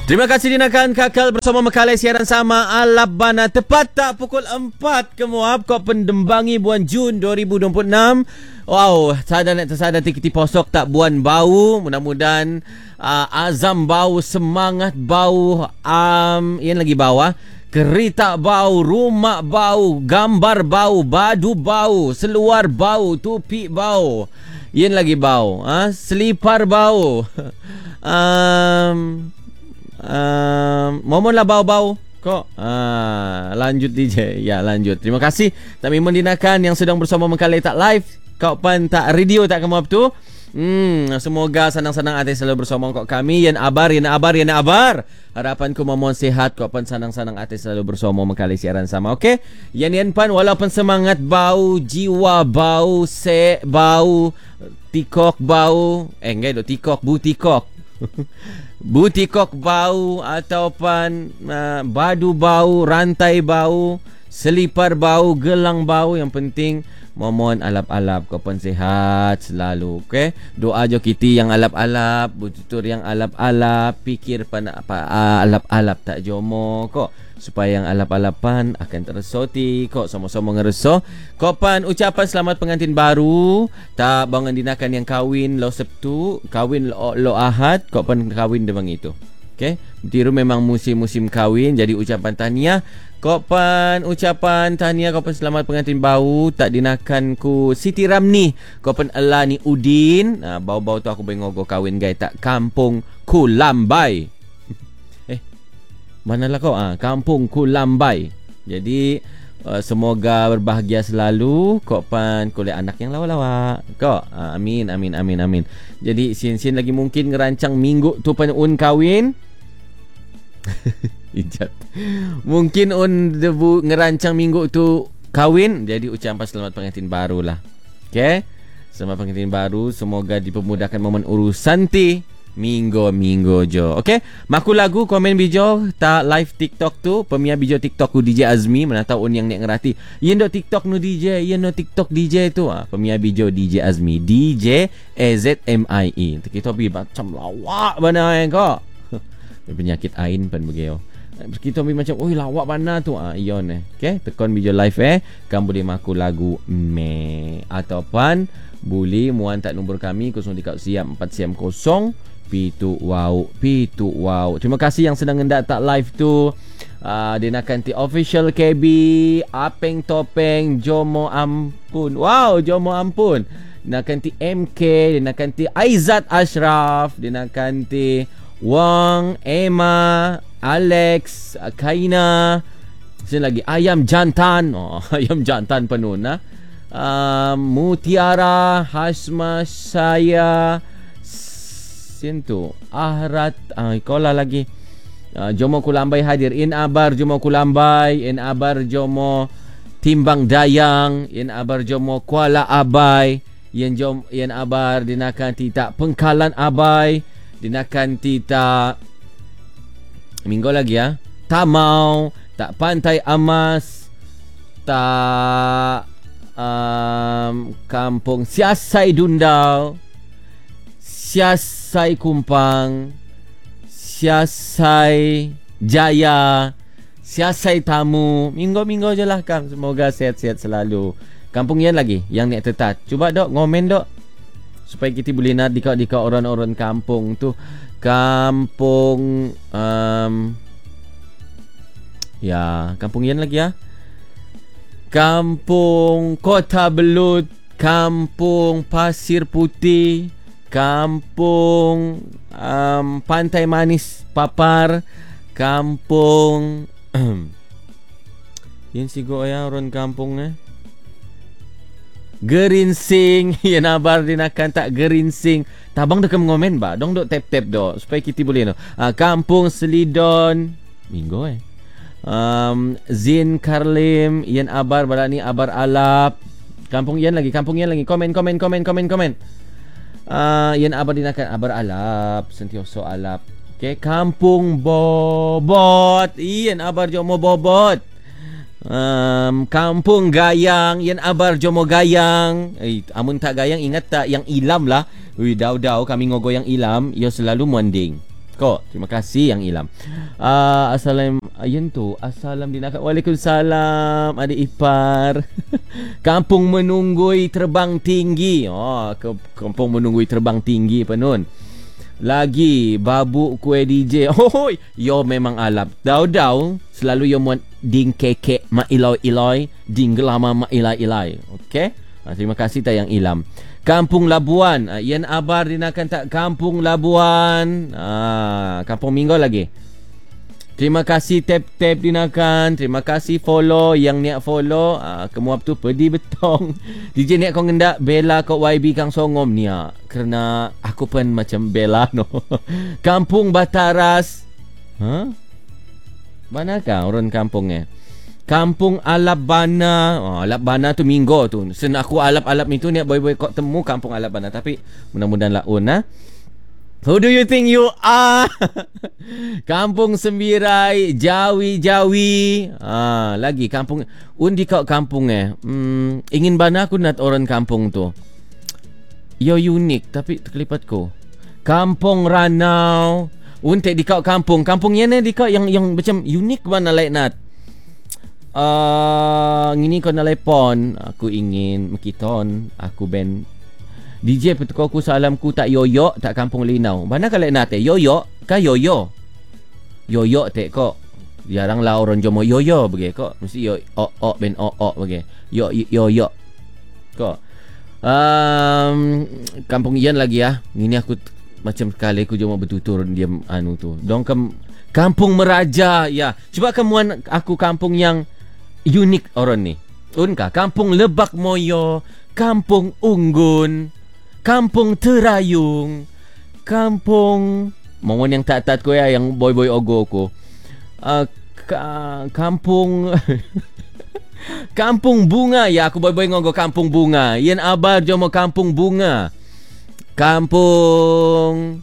Terima kasih dinakan kakal bersama Makalai siaran sama Alabana. Tepat tak pukul 4 kemuap kau pendembangi bulan Jun 2026. Wow, sadar nak tersadar tikiti posok tak buan bau. Mudah-mudahan azam bau, semangat bau, yang lagi bau kereta bau, rumah bau, gambar bau, badu bau, seluar bau, tupi bau. Yang lagi bau, selipar bau. Momon lah bau-bau kok. Lanjut DJ. Ya, lanjut. Terima kasih tak memang dinakan yang sedang bersama Makalai tak live. Kau pan tak radio tak kamu tu. Semoga senang-senang hati selalu bersama kau kami. Yang abar. Harapanku momon sehat. Kau pan senang-senang hati selalu bersama Makalai siaran sama. Okey. Yan pan walaupun semangat bau, jiwa bau, bau, tikok bau. Enggak itu tikok, butikok. Butikok bau ataupun badu bau, rantai bau, selipar bau, gelang bau. Yang penting momon alap-alap kau pun sehat selalu. Okay? Doa jo kita yang alap-alap, bututur yang alap-alap, pikir pan apa alap-alap tak jomo kok, supaya yang alap-alapan akan tersoti kok, sama-sama ngereso. Kau pan ucapan selamat pengantin baru. Tak bangan dinakan yang kahwin lo Sabtu, kahwin lo Ahad, kau pan kahwin demang itu. Okay? Tiru memang musim-musim kahwin, jadi ucapan tahniah. Kau pan ucapan tahniah, kau pan selamat pengantin baru. Tak dinakan ku Siti Ramni, kau pan Allah ni Udin. Bau-bau tu aku bengogo kahwin gay tak Kampung Kulambai. Manalah kau? Kampung Kulambai. Jadi semoga berbahagia selalu. Kau pan kuliah anak yang lawa-lawa. Kau amin. Jadi sin lagi mungkin ngerancang minggu tu pan kawin. Ijat. Mungkin debu ngerancang minggu tu kawin. Jadi ucapan selamat pengantin baru lah. Okay? Selamat pengantin baru. Semoga dipermudahkan momen urusan ti. Minggu jo. Okay? Maku lagu komen bijo tak live TikTok tu. Pemia bijo TikTok ku DJ Azmi. Mana tahu yang nak ngerti. Yen do TikTok nu DJ, yen no TikTok DJ tu. Pemia bijo DJ Azmi. DJ AZMIE. Kita bi macam lawak bana kau. Penyakit ain pan begeo. Kita bi macam oi lawak bana tu. Ion Okay? Tekon bijo live kamu boleh maku lagu ataupun boleh muan tak nombor kami 03 siam 4 siam 0 Pitu wow. Terima kasih yang sedang hendak tak live tu. Dinakan ti official KB, Apeng Topeng, Jomo Ampun. Wow, Jomo Ampun. Dinakan ti MK, dinakan ti Aizat Ashraf, dinakan ti Wang, Emma, Alex, Kaina. Sini lagi Ayam Jantan. Ayam Jantan penuh Mutiara, Hasma, saya Sintu Ahrat, ikola lagi. Jomo Kulambai hadir. In abar Jomo Kulambai, in abar Jomo Timbang Dayang, in abar Jomo Kuala Abai, in abar dinakan tita Pengkalan Abai, dinakan tita minggu lagi Tamau, tak Pantai Amas, tak Kampung Siasai Dundau, Siasai Kumpang, Siasai Jaya, Siasai Tamu. Minggu je lah Kang. Semoga sehat-sehat selalu. Kampung yang lagi yang nak tetat. Cuba dok ngomen dok, supaya kita boleh nak dikau orang-orang kampung tu. Kampung kampung yang lagi Kampung Kota Belut, Kampung Pasir Putih, Kampung Pantai Manis Papar, Kampung yang sigo orang kampung Gerinsing. Yang nabar dinakan tak Gerinsing. Tabang dah ngomen ba. Dong dok tap-tap dok supaya kita boleh Kampung Selidon. Minggu Zin Karlim, Ian Abar Balani Abar Alap. Kampung Ian lagi. Komen. Ian Abar dinakan Abar Alap, Sentioso Alap. Okay, Kampung Bobot. Ian Abar Jomo Bobot. Kampung Gayang, Ian Abar Jomo Gayang. Amun tak Gayang ingat tak yang Ilam lah. Daw kami ngogo yang Ilam, ia selalu muanding. Kok, terima kasih yang Ilam. Assalam dinakat. Waalaikumsalam adik ipar. Kampung menunggui terbang tinggi. Kampung menunggui terbang tinggi penun. Lagi babuk kuih DJ. Yo memang alap. Dau selalu yo muat ding kekek ma iloi ding gelama ma ilai. Okey. Terima kasih tayang Ilam. Kampung Labuan. Ian Abar dinakan tak Kampung Labuan. Kampung Minggu lagi. Terima kasih tap dinakan. Terima kasih follow. Yang niat follow. Kemuap tu pedi betong. DJ niat kau ngendak bela kau YB Kang Songom niat. Kerana aku pun macam bela no. Kampung Bataras. Manakah orang kampungnya? Kampung Alabana. Alabana tu Minggu tu. Sen aku alap-alap itu ni boy kau temu Kampung Alabana. Tapi mudah-mudahan laun Who do you think you are? Kampung Sembirai, Jawi. Lagi kampung undi kau kampung ingin bana aku nak orang kampung tu. Yo unik tapi terkelipat ko. Kampung Ranau. Untek di kau kampung. Kampungnya ni di kau yang macam unik mana lain nak. Ngini kau nalai pon. Aku ingin mekiton. Aku ben DJ petuko aku salamku tak yoyo tak kampung Linau. Mana kalau nak yoyo ka yoyo. Yoyo tek kok. Jarang lah orang jomo yoyo bagi kok. Mesti yo ben bagi. Yoyo. Kok. Kampung Ian lagi ya. Ngini aku macam sekali aku jomo bertutur diam anu tu. Dong Kampung Meraja ya. Cuba kamuan aku kampung yang unik orang ni. Unka Kampung Lebak Moyo, Kampung Unggun, Kampung Terayung, Kampung mohon yang tak ko ya yang boy ogo ko. Kampung Kampung Bunga ya aku boy ngogo Kampung Bunga. Yen abar jomo Kampung Bunga. Kampung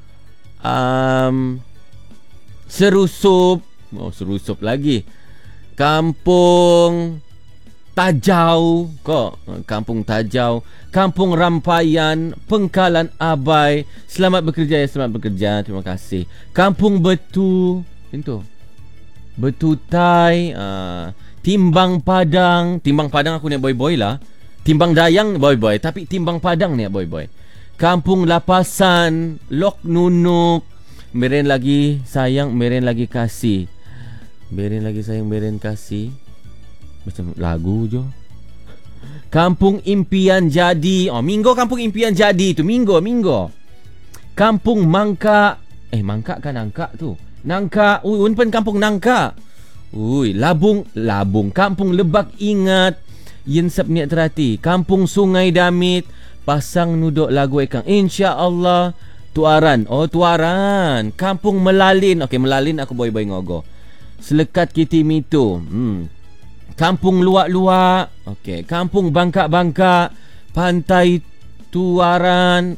Serusup. Serusup lagi. Kampung Tajau kok. Kampung Tajau. Kampung Rampayan, Pengkalan Abai. Selamat bekerja ya, selamat bekerja. Terima kasih. Kampung Betu. Itu. Betutai. Timbang Padang. Timbang Padang aku ni boy lah. Timbang Dayang boy. Tapi Timbang Padang ni boy. Kampung Lapasan, Lok Nunuk. Meren lagi sayang, meren lagi kasih. Meren lagi sayang, meren kasih. Macam lagu je. Kampung Impian Jadi. Minggu Kampung Impian Jadi tu. Minggu. Kampung Mangka. Mangka kan Nangka tu. Nangka. Unpen Kampung Nangka. Labung. Kampung Lebak Ingat. Yensap niat terhati. Kampung Sungai Damit. Pasang nuduk lagu ekang. InsyaAllah. Tuaran. Tuaran. Kampung Melalin. Melalin aku boy ngogo. Selekat Kitimitu. Kampung Luak-Luak. Kampung Bangka-Bangka. Pantai Tuaran.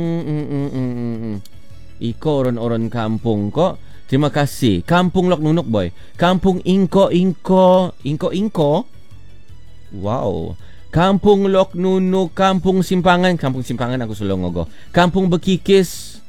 Iko orang-orang kampung kok. Terima kasih. Kampung Lok Nunuk boy. Kampung Ingko. Wow. Kampung Lok Nunuk. Kampung Simpangan aku selalu ngogo. Kampung Bekikis.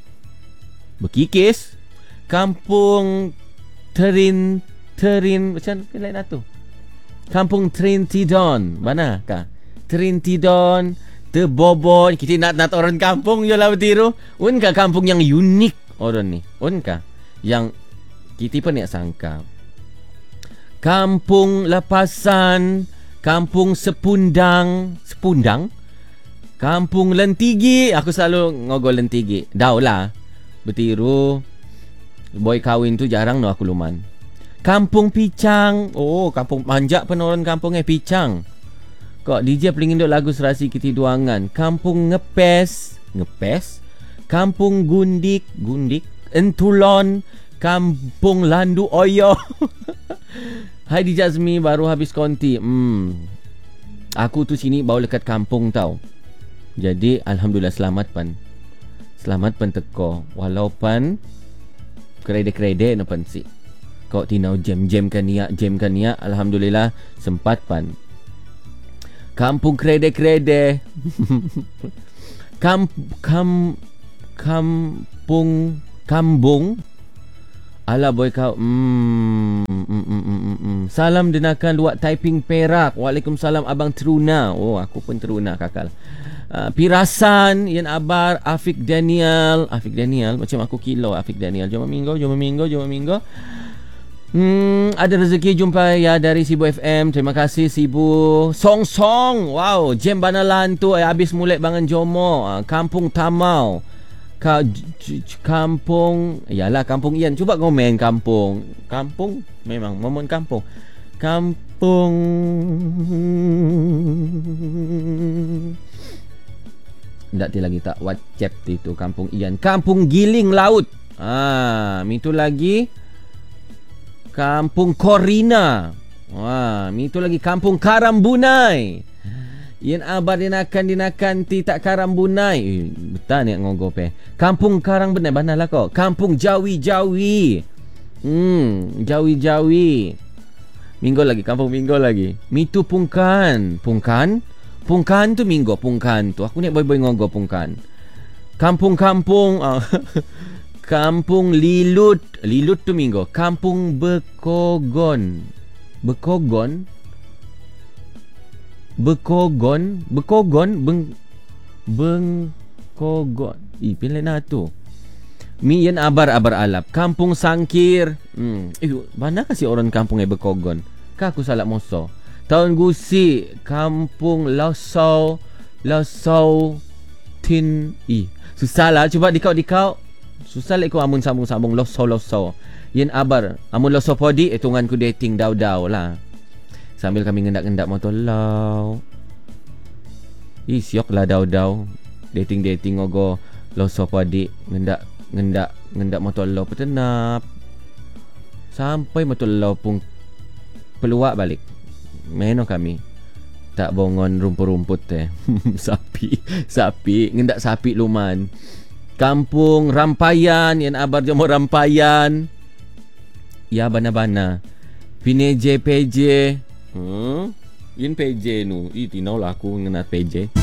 Kampung Terin macam lain tu. Kampung Trintidon. Mana kah? Trintidon, Tebobon. Kita nak orang kampung je lah bertiru. Unkah kampung yang unik orang ni? Unkah yang kita pun nak sangka. Kampung Lepasan, Kampung Sepundang. Kampung Lentigi. Aku selalu ngogo Lentigi. Dah lah bertiru. Boy kahwin tu jarang no aku luman. Kampung Picang. Kampung manjak pun orang kampung Picang. Kok DJ paling induk lagu serasi Ketiduangan. Kampung Ngepes. Kampung Gundik. Entulon. Kampung Landu Oyo. Hai DJ Azmi, baru habis konti. Aku tu sini baru dekat kampung tau. Jadi alhamdulillah selamat pan teko. Walaupun krede no pan si. Kau tinau jam kan niat. Alhamdulillah sempat pan. Kampung krede. Kampung Kambung. Alah boy kau. Salam denakan luak Taiping Perak. Waalaikumsalam Abang Teruna. Oh, aku pun Teruna kakal. Pirasan Yan Abar. Afiq Daniel. Macam aku kilo Afiq Daniel. Jom minggu. Ada rezeki jumpa ya dari Sibu FM. Terima kasih Sibu. Song. Wow, Jem Banalan tu habis mulai bangan Jomo. Kampung Tamau. Kampung. Yalah Kampung Ian. Cuba komen kampung. Kampung memang momon kampung. Kampung. Tak lagi tak WhatsApp itu Kampung Ian. Kampung Giling Laut. Itu lagi Kampung Korina. Itu lagi Kampung Karambunai. Yen abar dinakan ti tak Karambunai. Betul ni ngogop Kampung Karambunai banalah kok. Kampung Jawi. Jawi. Minggu lagi, Kampung Minggu lagi. Mitu Pungkan. Pungkan tu Minggu, Pungkan tu. Aku ni boy ngogop Pungkan. Kampung Kampung Lilut tu Minggu. Kampung Bekogon. Bengkogon. Pilih na tu. Mian abar alap. Kampung Sangkir. Mana kasih orang kampung Bekogon? Aku salah moso. Tahun Gusi. Kampung Losau Tin. Susah lah. Cuba dikau. Susah lah aku amun sambung Losau. Yen abar. Amun Losau podi. Tunganku dating daw lah. Sambil kami ngendak motor lau. Siok lah daw. Dating ngogo Losau podi. Ngendak motor lau petenap. Sampai motor lau pun peluak balik. Meno kami. Tak bongon rumput-rumput Sapi. Ngendak sapi luman. Kampung Rampayan. Yang abar jomo Rampayan. Ya bana-bana. PJ. Yin PJ nu. Tinaw lah aku ngenat PJ.